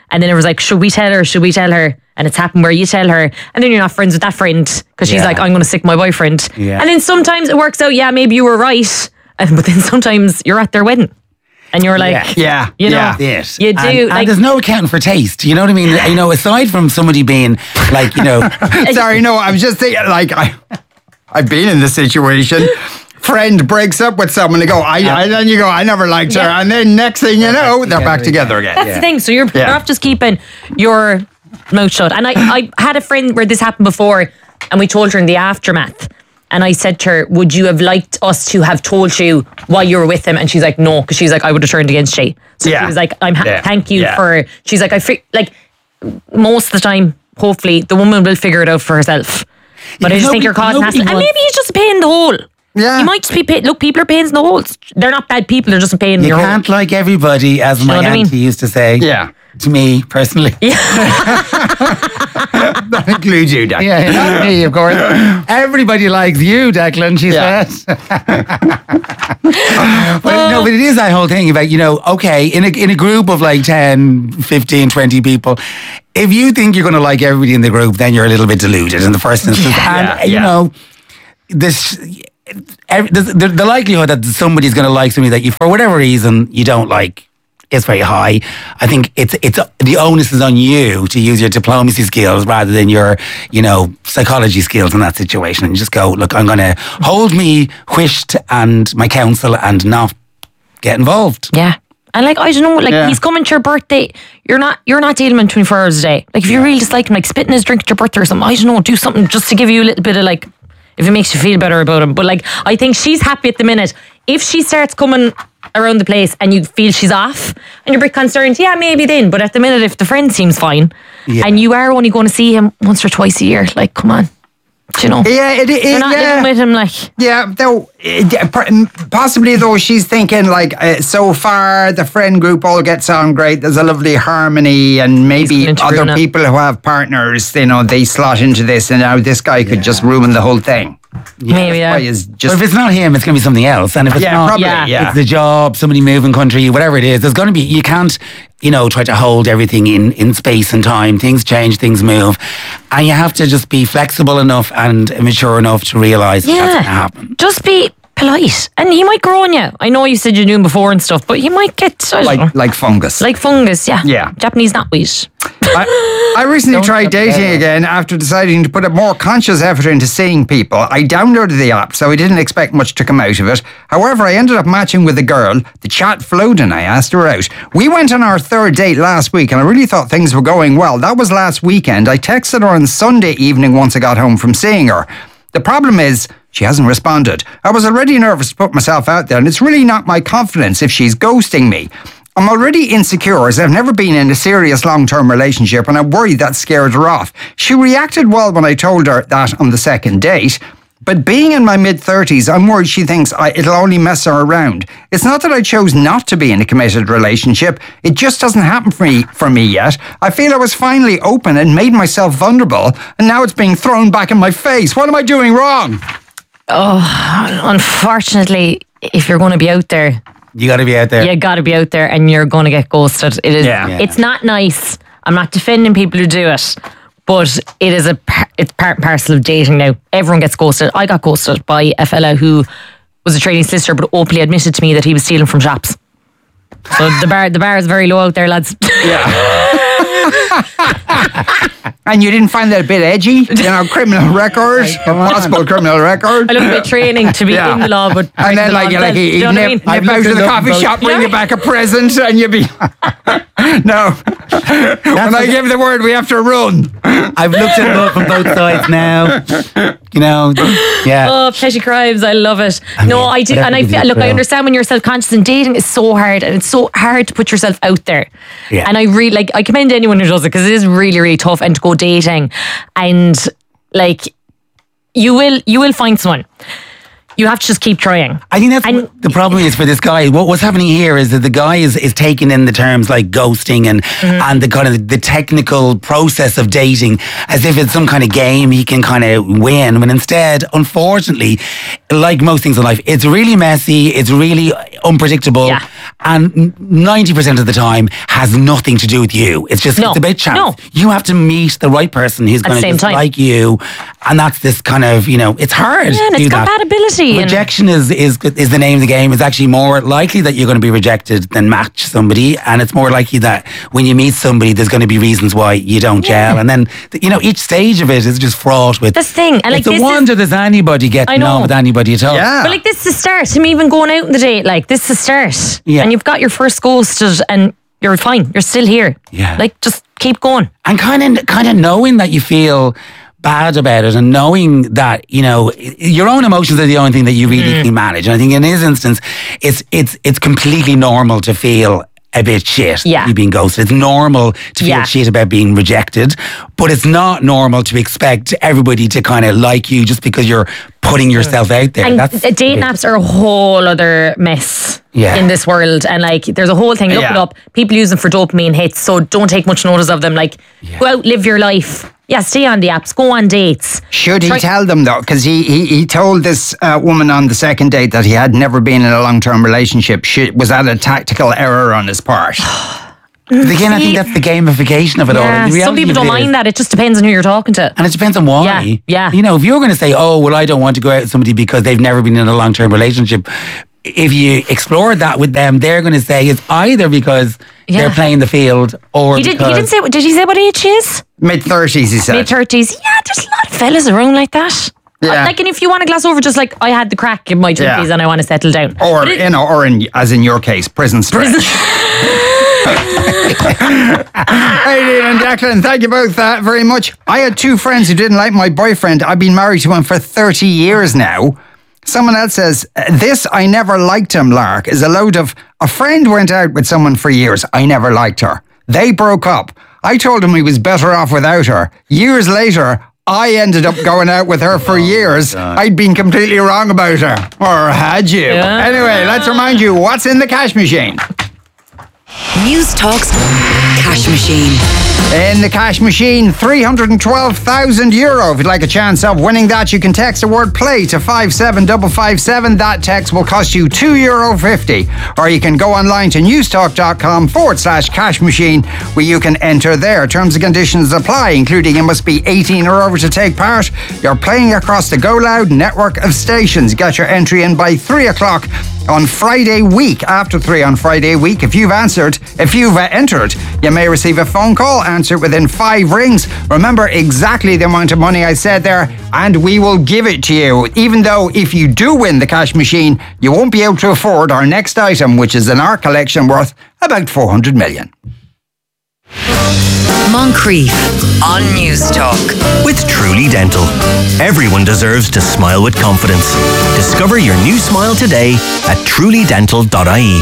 And then it was like, should we tell her? Should we tell her? And it's happened where you tell her, and then you're not friends with that friend because she's like, I'm going to sick my boyfriend. Yeah. And then sometimes it works out, yeah, maybe you were right. But then sometimes you're at their wedding. And you're like, you know, you do. And there's no accounting for taste. You know what I mean? You know, aside from somebody being like, you know. Sorry, no, I was just thinking, like, I've been in this situation. Friend breaks up with someone, they go, then you go, I never liked her. And then next thing you know, they're back together again. That's the thing. So you're off just keeping your mouth shut. And I had a friend where this happened before, and we told her in the aftermath. And I said to her, would you have liked us to have told you why you were with him? And she's like, no, because she's like, I would have turned against you. So she was like, thank you for, she's like, most of the time, hopefully, the woman will figure it out for herself. But I just think you're causing hassle. And maybe he's just a pain in the hole. Yeah. You might just be look, people are pains in the holes. They're not bad people, they're just a pain in the hole. You can't like everybody, as my auntie used to say. Yeah. To me, personally. That includes you, Declan. Yeah, not me, of course. Everybody likes you, Declan, she said. But it is that whole thing about, you know, okay, in a group of like 10, 15, 20 people, if you think you're going to like everybody in the group, then you're a little bit deluded in the first instance. You know, the likelihood that somebody's going to like somebody that you, for whatever reason, you don't like, is very high. I think it's the onus is on you to use your diplomacy skills rather than your, you know, psychology skills in that situation, and just go, look, I'm going to hold me whisht and my counsel and not get involved. Yeah. And like, I don't know, like he's coming to your birthday. You're not dealing with him 24 hours a day. Like if you really dislike him, like spitting his drink at your birthday or something, I don't know, do something just to give you a little bit of like, if it makes you feel better about him. But like, I think she's happy at the minute. If she starts coming around the place and you feel she's off and you're a bit concerned, maybe then. But at the minute, if the friend seems fine and you are only going to see him once or twice a year, like, come on. Do you know? Yeah, you're not living with him, like. Yeah, though, possibly though, she's thinking like, so far the friend group all gets on great. There's a lovely harmony, and maybe other people who have partners, you know, they slot into this, and now this guy could just ruin the whole thing. Maybe, But if it's not him, it's going to be something else. And if it's not, it's the job, somebody moving country, whatever it is, there's going to be, you can't, you know, try to hold everything in space and time. Things change, things move. And you have to just be flexible enough and mature enough to realise that's going to happen. Just be polite. And he might grow on you. I know you said you knew him before and stuff, but he might get... Like fungus. Like fungus, yeah. Yeah. Japanese knotweed. I recently tried dating again after deciding to put a more conscious effort into seeing people. I downloaded the app, so I didn't expect much to come out of it. However, I ended up matching with a girl. The chat flowed and I asked her out. We went on our third date last week and I really thought things were going well. That was last weekend. I texted her on Sunday evening once I got home from seeing her. The problem is, she hasn't responded. I was already nervous to put myself out there, and it's really not my confidence if she's ghosting me. I'm already insecure as I've never been in a serious long-term relationship, and I'm worried that scared her off. She reacted well when I told her that on the second date, but being in my mid-30s, I'm worried she thinks it'll only mess her around. It's not that I chose not to be in a committed relationship, it just doesn't happen for me yet. I feel I was finally open and made myself vulnerable, and now it's being thrown back in my face. What am I doing wrong? Oh, unfortunately, if you're going to be out there, you got to be out there. You got to be out there, and you're going to get ghosted. It is. It's not nice. I'm not defending people who do it, but it is it's part and parcel of dating now. Everyone gets ghosted. I got ghosted by a fella who was a trading solicitor, but openly admitted to me that he was stealing from shops. So the bar is very low out there, lads. And you didn't find that a bit edgy? You know, criminal record, possible criminal record. I look a bit training to be in the law, but and then like he'd nip out to the coffee shop, bring you back a present, and you'd be no. When I give the word, we have to run. I've looked at it all from both sides now. You know, Oh, petty crimes, I love it. I do, and I feel I understand when you're self-conscious, and dating is so hard, and it's so hard to put yourself out there. And I really I commend anyone who does it, because it is really, really tough, and to go dating, and like you will find someone. You have to just keep trying. I think that's what the problem is for this guy. What's happening here is that the guy is taking in the terms like ghosting and the kind of the technical process of dating as if it's some kind of game he can kind of win. When instead, unfortunately, like most things in life, it's really messy, it's really unpredictable, And 90% of the time has nothing to do with you. It's just, it's about chance. No. You have to meet the right person who's going to just like you. And that's this kind of, it's hard Yeah, and to do it's that. compatibility. Rejection is the name of the game. It's actually more likely that you're going to be rejected than match somebody. And it's more likely that when you meet somebody, there's going to be reasons why you don't gel. And then, each stage of it is just fraught with... This thing. And it's a wonder there's anybody getting on with anybody at all. Yeah. But this is the start. Him even going out on the date, this is the start. Yeah. And you've got your first ghosted and you're fine. You're still here. Yeah. Just keep going. And kind of knowing that you feel bad about it and knowing that, your own emotions are the only thing that you really can manage. And I think in this instance, it's completely normal to feel a bit shit. You being ghosted. It's normal to feel shit about being rejected, but it's not normal to expect everybody to kind of like you just because you're putting yourself out there. And dating apps are a whole other mess in this world. And there's a whole thing. Look it up. People use them for dopamine hits, so don't take much notice of them. Go out, live your life. Yeah, stay on the apps, go on dates. Should he tell them though? Because he told this woman on the second date that he had never been in a long-term relationship. Was that a tactical error on his part? Again, I think that's the gamification of it all. Some people don't mind that. It just depends on who you're talking to. And it depends on why. Yeah. If you're going to say, oh, well, I don't want to go out with somebody because they've never been in a long-term relationship, if you explore that with them, they're going to say it's either because they're playing the field or he didn't say. Did he say what age he is? Mid-30s, he said. Mid-30s. Yeah, there's a lot of fellas around like that. Yeah. And if you want a glass over, just I had the crack in my 20s and I want to settle down. Or, as in your case, prison stretch. Aileen and Declan, thank you both very much. I had two friends who didn't like my boyfriend. I've been married to him for 30 years now. Someone else says, this I never liked him, Lark, is a load of, a friend went out with someone for years. I never liked her. They broke up. I told him he was better off without her. Years later, I ended up going out with her for years. I'd been completely wrong about her. Or had you? Yeah. Anyway, let's remind you, what's in the cash machine? News Talk's cash machine. In the cash machine, €312,000. If you'd like a chance of winning that, you can text the word play to 57557. That text will cost you €2.50. Or you can go online to newstalk.com/cash machine where you can enter there. Terms and conditions apply, including you must be 18 or over to take part. You're playing across the Go Loud network of stations. Get your entry in by 3 o'clock on Friday week. After 3 on Friday week, if you've entered, you may receive a phone call. Answer it within 5 rings. Remember exactly the amount of money I said there, and we will give it to you. Even though if you do win the cash machine, you won't be able to afford our next item, which is an art collection worth about 400 million. Moncrief on News Talk. With Truly Dental. Everyone deserves to smile with confidence. Discover your new smile today at trulydental.ie.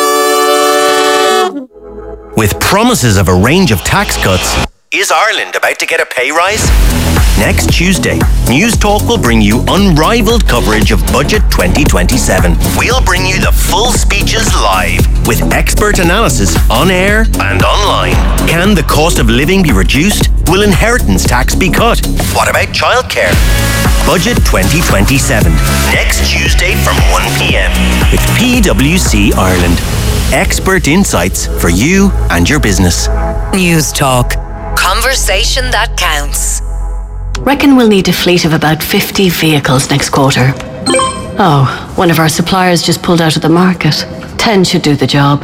With promises of a range of tax cuts, is Ireland about to get a pay rise? Next Tuesday, News Talk will bring you unrivaled coverage of Budget 2027. We'll bring you the full speeches live with expert analysis on air and online. Can the cost of living be reduced? Will inheritance tax be cut? What about childcare? Budget 2027, next Tuesday from 1 p.m. with PwC Ireland. Expert insights for you and your business. News Talk. Conversation that counts. Reckon we'll need a fleet of about 50 vehicles next quarter. Oh, one of our suppliers just pulled out of the market. 10 should do the job.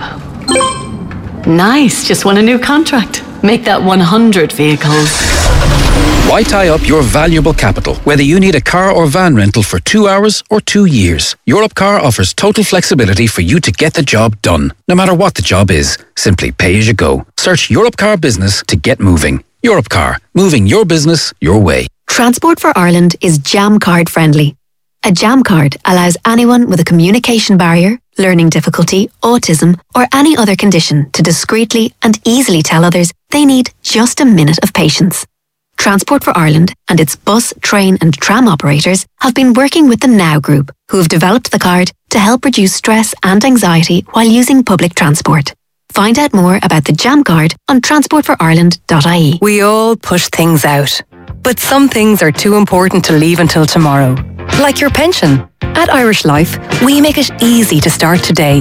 Nice, just won a new contract. Make that 100 vehicles. Why tie up your valuable capital, whether you need a car or van rental for 2 hours or 2 years? Europcar offers total flexibility for you to get the job done. No matter what the job is, simply pay as you go. Search Europcar Business to get moving. Europcar, moving your business your way. Transport for Ireland is Jam Card friendly. A Jam Card allows anyone with a communication barrier, learning difficulty, autism, or any other condition to discreetly and easily tell others they need just a minute of patience. Transport for Ireland and its bus, train and tram operators have been working with the Now Group, who have developed the card to help reduce stress and anxiety while using public transport. Find out more about the Jam Card on transportforireland.ie. We all push things out, but some things are too important to leave until tomorrow. Like your pension. At Irish Life, we make it easy to start today.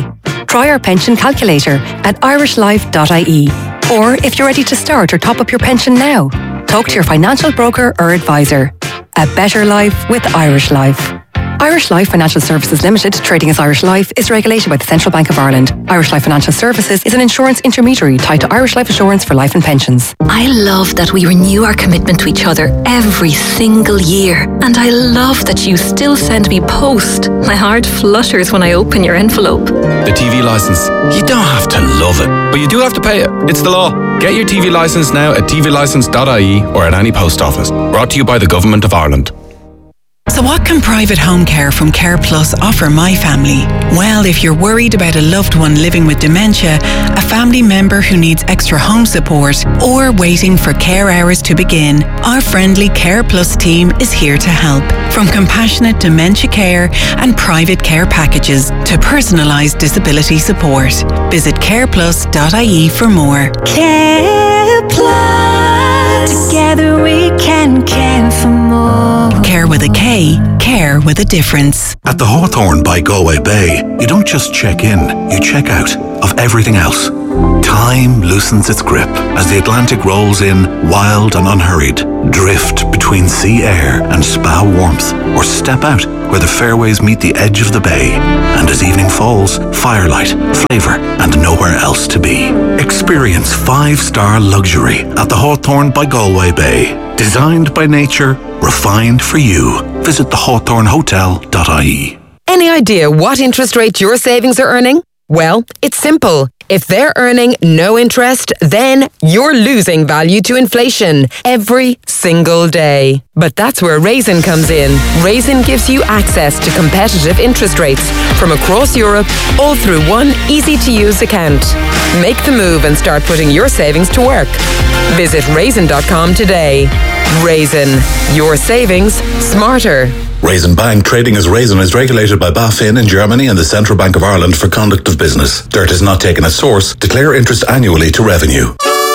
try our pension calculator at irishlife.ie. Or if you're ready to start or top up your pension now, talk to your financial broker or advisor. A better life with Irish Life. Irish Life Financial Services Limited, trading as Irish Life, is regulated by the Central Bank of Ireland. Irish Life Financial Services is an insurance intermediary tied to Irish Life Assurance for life and pensions. I love that we renew our commitment to each other every single year. And I love that you still send me post. My heart flutters when I open your envelope. The TV licence. You don't have to love it, but you do have to pay it. It's the law. Get your TV licence now at tvlicence.ie or at any post office. Brought to you by the Government of Ireland. So what can private home care from Care Plus offer my family? Well, if you're worried about a loved one living with dementia, a family member who needs extra home support, or waiting for care hours to begin, our friendly Care Plus team is here to help. From compassionate dementia care and private care packages to personalised disability support. Visit careplus.ie for more. Care Plus. Together we can care for more. Care with a K, care with a difference. At the Hawthorne by Galway Bay, you don't just check in, you check out of everything else. Time loosens its grip as the Atlantic rolls in, wild and unhurried. Drift between sea air and spa warmth, or step out where the fairways meet the edge of the bay. And as evening falls, firelight, flavour, and nowhere else to be. Experience 5-star luxury at the Hawthorne by Galway Bay. Designed by nature, refined for you. Visit thehawthornehotel.ie. Any idea what interest rate your savings are earning? Well, it's simple. If they're earning no interest, then you're losing value to inflation every single day. But that's where Raisin comes in. Raisin gives you access to competitive interest rates from across Europe, all through one easy-to-use account. Make the move and start putting your savings to work. Visit raisin.com today. Raisin, your savings smarter. Raisin Bank, trading as Raisin, is regulated by BaFin in Germany and the Central Bank of Ireland for conduct of business. Dirt is not taken as source. Declare interest annually to revenue.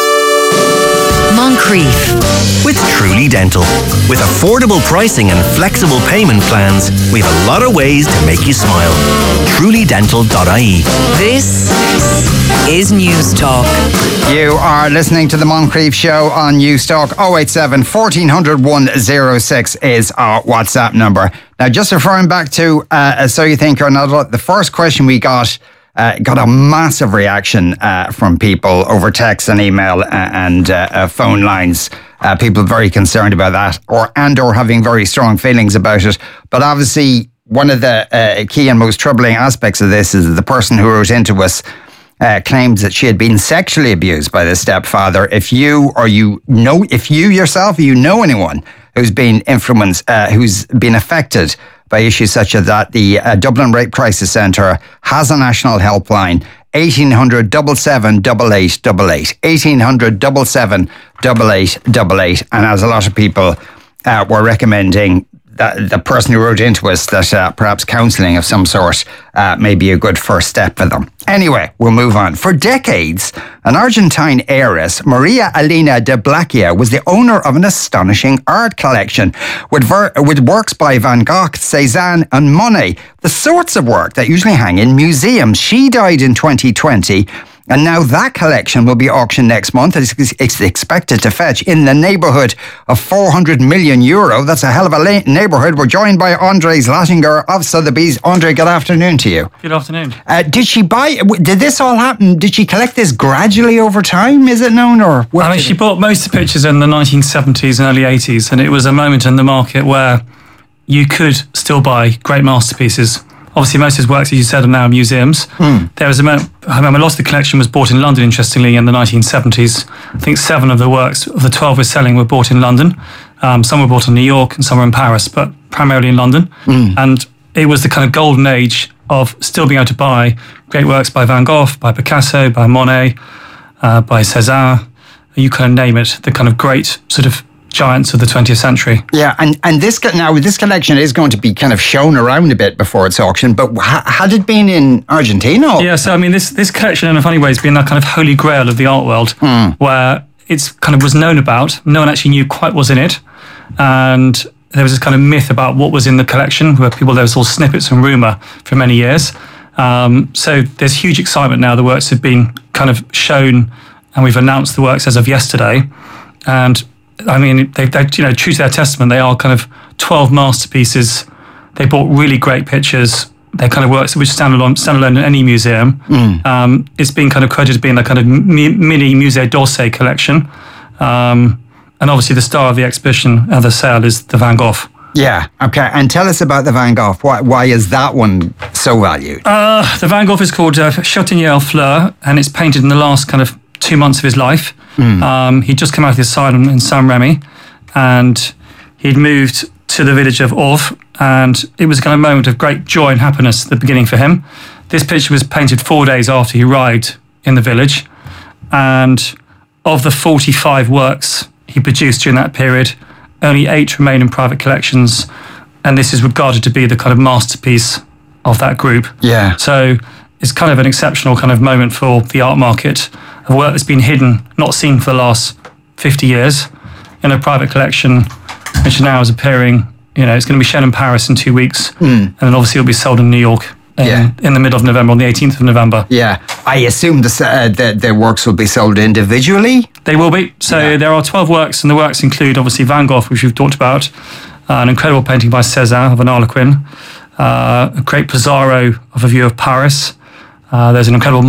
Moncrief with Truly Dental. With affordable pricing and flexible payment plans, we have a lot of ways to make you smile. TrulyDental.ie. This is News Talk. You are listening to the Moncrief Show on News Talk. 087 1400 106 is our WhatsApp number. Now, just referring back to So You Think You're an Adult, the first question we got a massive reaction from people over text and email and phone lines. People very concerned about that or having very strong feelings about it. But obviously, one of the key and most troubling aspects of this is the person who wrote into us claims that she had been sexually abused by the stepfather. If you yourself know anyone who's been influenced, who's been affected by issues such as that, the Dublin Rape Crisis Centre has a national helpline, 1800 77 8888, 1800 77 8888. And as a lot of people were recommending, that the person who wrote into us that perhaps counselling of some sort may be a good first step for them. Anyway, we'll move on. For decades, an Argentine heiress, Maria Elena de Blackia, was the owner of an astonishing art collection with works by Van Gogh, Cézanne and Monet, the sorts of work that usually hang in museums. She died in 2020. And now that collection will be auctioned next month. It's expected to fetch in the neighbourhood of €400 million. That's a hell of a neighbourhood. We're joined by Andre Zlatinger of Sotheby's. Andre, good afternoon to you. Good afternoon. Did this all happen? Did she collect this gradually over time? Is it known? She bought most of the pictures in the 1970s and early 80s. And it was a moment in the market where you could still buy great masterpieces. Obviously, most of his works, as you said, are now in museums. There was a lot of the collection was bought in London, interestingly, in the 1970s. I think 7 of the works of the 12 we're selling were bought in London. Some were bought in New York and some were in Paris, but primarily in London. And it was the kind of golden age of still being able to buy great works by Van Gogh, by Picasso, by Monet, by Cézanne. You kind of name it, the kind of great sort of giants of the 20th century. Yeah, and this collection is going to be kind of shown around a bit before it's auctioned, but had it been in Argentina? Yeah, so I mean, this collection in a funny way has been that kind of holy grail of the art world, where it's kind of was known about, no one actually knew quite what was in it, and there was this kind of myth about what was in the collection, where there was all snippets and rumour for many years. So there's huge excitement now. The works have been kind of shown, and we've announced the works as of yesterday. And I mean, they true to their testament, they are kind of 12 masterpieces. They bought really great pictures. They're kind of works which stand alone in any museum. It's been kind of credited as being a kind of mini Musée d'Orsay collection. And obviously the star of the exhibition and the sale is the Van Gogh. Yeah, okay. And tell us about the Van Gogh. Why is that one so valued? The Van Gogh is called Chatinier Fleur, and it's painted in the last kind of 2 months of his life. He'd just come out of the asylum in Saint-Rémy, and he'd moved to the village of Orve, and it was a kind of moment of great joy and happiness at the beginning for him. This picture was painted 4 days after he arrived in the village, and of the 45 works he produced during that period, only 8 remain in private collections, and this is regarded to be the kind of masterpiece of that group. Yeah. So it's kind of an exceptional kind of moment for the art market, a work that's been hidden, not seen for the last 50 years, in a private collection, which now is appearing, it's going to be shown in Paris in 2 weeks, and then obviously it'll be sold in New York in the middle of November, on the 18th of November. Yeah. I assume the works will be sold individually? They will be. So there are 12 works, and the works include, obviously, Van Gogh, which we've talked about, an incredible painting by Cézanne of an Harlequin, a great Pizarro of a view of Paris. There's an incredible